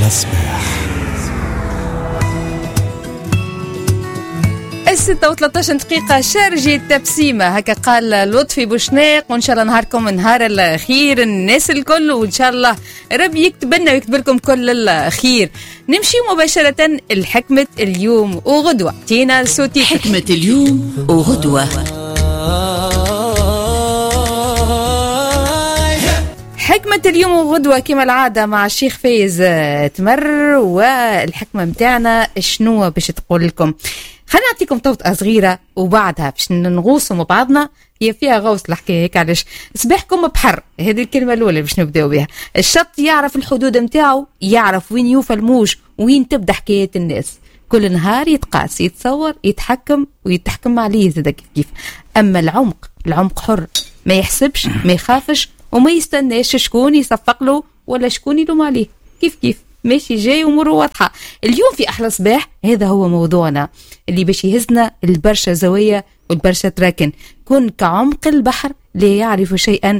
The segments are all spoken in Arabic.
صباح. 6:13 دقيقة شارجي التبسيمة، هكا قال لطفي بوشناق. وإن شاء الله نهاركم نهار الخير الناس الكل، وإن شاء الله ربي يكتب لنا ويكتب لكم كل الخير. نمشي مباشرة الحكمة اليوم وغدوة. تينا صوتي حكمة اليوم وغدوة. حكمة اليوم وغدوة كما العادة مع الشيخ فايز تمر. والحكمة متاعنا شنو باش تقول لكم؟ خلينا نعطيكم طوطة صغيرة وبعدها باش نغوصوا مع بعضنا. هي فيها غوص الحكاية هيك، علاش صباحكم بحر. هذه الكلمة الأولى باش نبداو بها. الشط يعرف الحدود متاعه، يعرف وين يوفى الموج وين تبدأ حكاية الناس. كل نهار يتقاس، يتصور، يتحكم ويتحكم عليه زاد كيف. أما العمق حر، ما يحسبش، ما يخافش، وما يستناش شكون يصفق له ولا شكون يلوم عليه. كيف ماشي جاي ومر واضحة. اليوم في أحلى صباح هذا هو موضوعنا اللي باش يهزنا البرشا زوايا والبرشا تراكن. كن كعمق البحر لا يعرف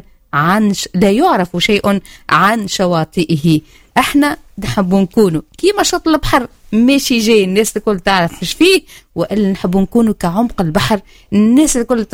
شيء عن شواطئه. احنا نحب نكونوا كيما شط البحر ماشي جاي الناس الكل تعرف ايش فيه، والا نحب نكونوا كعمق البحر الناس الكل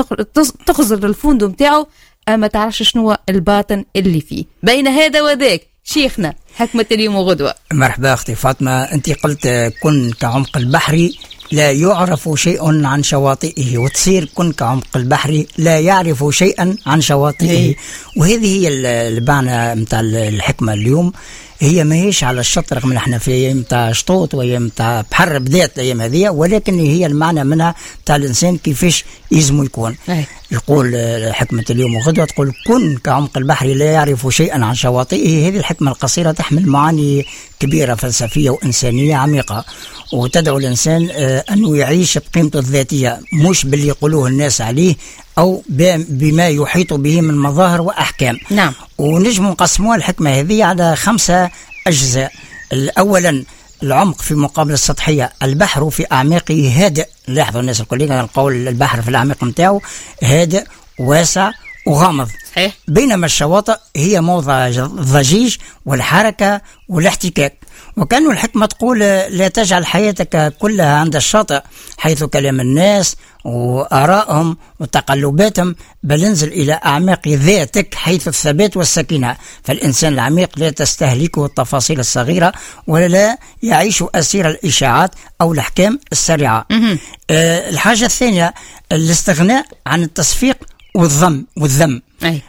تخزر الفندق متاعه اما تعرفش شنو الباطن اللي فيه. بين هذا وذاك شيخنا حكمة اليوم وغدوة. مرحبا أختي فاطمة. أنت قلت كن كعمق البحر لا يعرف شيء عن شواطئه، وتصير كن كعمق البحر لا يعرف شيئا عن شواطئه. وهذه هي المعنى متاع الحكمة اليوم. هي ما هيش على الشط رغم احنا في ايام تاع شطوط وايام تاع بحر بدات الايام هذه، ولكن هي المعنى منها تاع الانسان كيفاش يلزم يكون. يقول حكمة اليوم وغدوة تقول كن كعمق البحر لا يعرف شيئا عن شواطئه. هذه الحكمة القصيرة تحمل معاني كبيرة فلسفية وإنسانية عميقة، وتدعو الإنسان أنه يعيش بقيمته الذاتية، مش باللي يقولوه الناس عليه أو بما يحيط به من مظاهر وأحكام. نعم. ونجم نقسموها الحكمة هذه على 5 أجزاء. أولا العمق في مقابل السطحية. البحر في أعماقه هادئ. لاحظوا الناس الكل نقول البحر في الأعماق متاعه هادئ واسع وغامض. صحيح. بينما الشواطئ هي موضع الضجيج والحركة والاحتكاك. وكانوا الحكمة تقول لا تجعل حياتك كلها عند الشاطئ حيث كلام الناس وآرائهم وتقلباتهم، بل انزل إلى أعماق ذاتك حيث الثبات والسكينة. فالإنسان العميق لا تستهلكه التفاصيل الصغيرة ولا يعيش أسير الإشاعات أو الأحكام السريعة. الحاجة الثانية الاستغناء عن التصفيق والذم.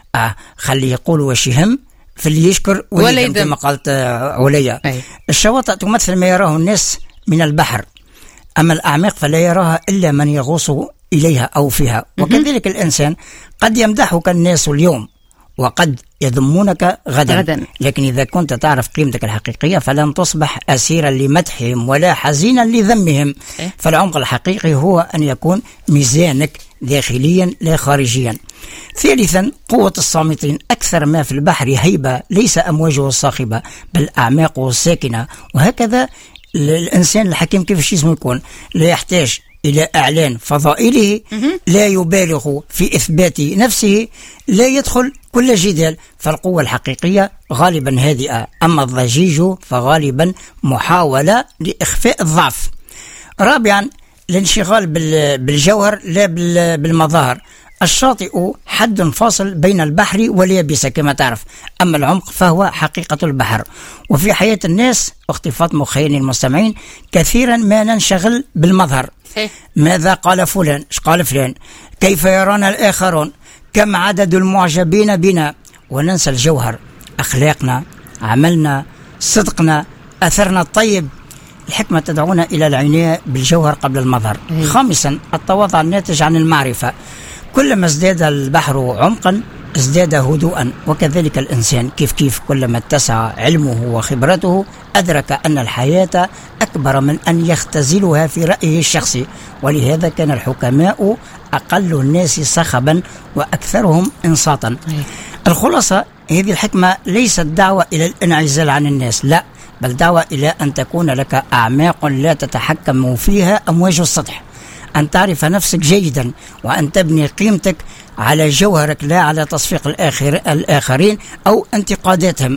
خلي يقول وش يهم في اللي يشكر ولا يذم كما قالت عليا. الشواطئ تمثل ما يراه الناس من البحر، أما الأعماق فلا يراها إلا من يغوص إليها أو فيها. وكذلك الإنسان قد يمدحك الناس اليوم وقد يذمونك غدا، لكن إذا كنت تعرف قيمتك الحقيقية فلن تصبح أسيرا لمدحهم ولا حزينا لذمهم. فالعمق الحقيقي هو أن يكون ميزانك داخليا لا خارجيا. ثالثا قوة الصامتين. أكثر ما في البحر هيبة، ليس أمواجه الصاخبة بل أعماقه الساكنة. وهكذا الإنسان الحكيم كيف يكون لا يحتاج إلى إعلان فضائله، لا يبالغ في إثبات نفسه، لا يدخل كل جدال. فالقوة الحقيقية غالبا هادئة، أما الضجيج فغالبا محاولة لإخفاء الضعف. رابعا الانشغال بالجوهر لا بالمظاهر. الشاطئ حد فاصل بين البحر واليابسة كما تعرف، أما العمق فهو حقيقة البحر. وفي حياة الناس أختي فاطمة وخياني المستمعين كثيرا ما ننشغل بالمظهر. ماذا قال فلان، ايش قال فلان، كيف يرانا الآخرون، كم عدد المعجبين بنا، وننسى الجوهر، أخلاقنا، عملنا، صدقنا، أثرنا الطيب. الحكمة تدعونا إلى العناية بالجوهر قبل المظهر. خامسا التواضع الناتج عن المعرفة. كلما ازداد البحر عمقا ازداد هدوءا، وكذلك الإنسان كيف كلما اتسع علمه وخبرته أدرك أن الحياة أكبر من أن يختزلها في رأيه الشخصي. ولهذا كان الحكماء أقل الناس صخبا وأكثرهم إنصاتا. الخلاصة هذه الحكمة ليست دعوة إلى الانعزال عن الناس، لا، بل دعوة إلى أن تكون لك أعماق لا تتحكم فيها أمواج السطح، أن تعرف نفسك جيدا وأن تبني قيمتك على جوهرك لا على تصفيق الآخرين أو انتقاداتهم.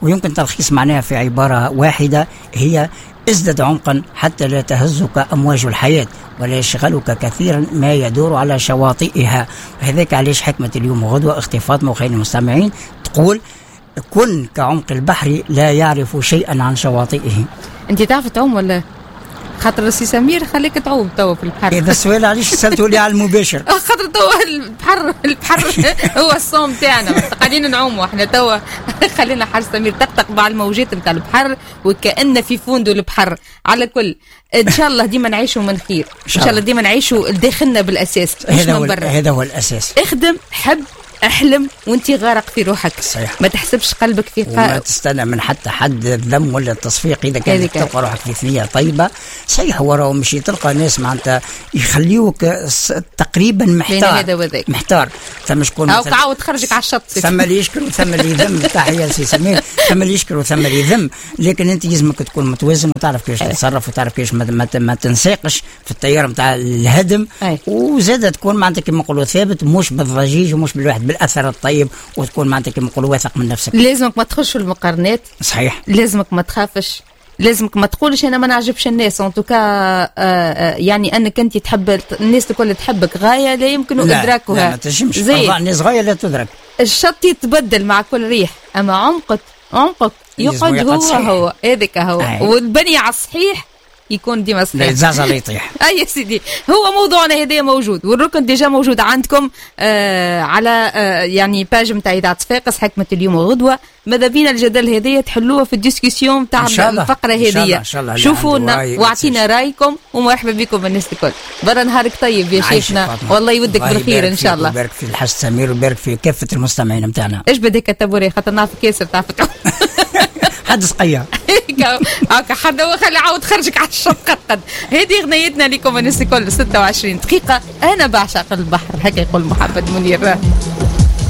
ويمكن تلخيص معناها في عبارة واحدة، هي ازدد عمقا حتى لا تهزك أمواج الحياة ولا يشغلك كثيرا ما يدور على شواطئها. وهذاك علاش حكمة اليوم وغدوة اختي فاطمة وخير المستمعين تقول: كن كعمق البحر لا يعرف شيئا عن شواطئه. انت تعرف تعوم ولا؟ خاطر السي سمير خليك تعوم توا في البحر. هذا السؤال علاش سألته لي على المباشر؟ خاطر توا البحر هو الصوم تاعنا، قاعدين نعوموا احنا توا. خلينا حاج سمير طقطق مع الموجات نتاع البحر وكأن في فندق البحر. على كل ان شاء الله ديما نعيشوا من خير، ان شاء الله ديما نعيشوا داخلنا بالاساس. هذا هو الاساس. اخدم، حب، احلم وانت غارق في روحك. صحيح. ما تحسبش قلبك في وما تستنى من حتى حد الذم ولا التصفيق. اذا كانت تلقى روحك في ثنيه طيبه صحيح، وراه مش تلقى ناس معناتها يخليوك تقريبا محتار. ثم شكون او تعاود تخرجك على الشط، ثم اللي يشكر وثم اللي يذم. تحيه سي سمير. ثم اللي يشكر وثم اللي يذم، لكن انت لازمك تكون متوازن وتعرف كيفاش تتصرف وتعرف كيفاش ما تنساقش في التيار نتاع الهدم. وزاد تكون معناتها كما نقولوا ثابت، مش بالضجيج ومش بالواحد بالاثر الطيب، وتكون معناتها كما نقولوا واثق من نفسك. لازمك ما تخش في المقارنات. صحيح. لازمك ما تخافش، لازمك ما تقولش انا ما نعجبش الناس. ان توكا يعني انك انت تحب الناس الكل تحبك غايه لا يمكن ادراكها. لا ما تنجمش. الناس غايه لا تدرك. الشط يتبدل مع كل ريح، اما عمقك يقعد هو هذاك هو. والبني على الصحيح يكون ديما صحيح، لا يتزعزع لا يطيح. اي سيدي، هو موضوعنا هذا موجود والركن ديجا موجود عندكم على يعني باج نتاع اذاعه صفاقس حكمه اليوم وغدوه. ماذا بينا الجدل هذايا تحلوها في الديسكسيون نتاع الفقره هذيا. شوفونا واعطينا رايكم ومرحبا بكم الناس الكل. برا نهارك طيب يا شيخنا، والله يودك بالخير ان شاء الله. ويبارك في الحاج سمير ويبارك في كافه المستمعين نتاعنا. ايش بدك التبوري خاطر نعرفك ياسر تعرف حد صقيا هاكا حد خلي عاود خرجك على الشط. قد هذه غنيتنا لكم الناس الكل. 26 دقيقة. أنا بعشق البحر، هكا يقول محمد منير.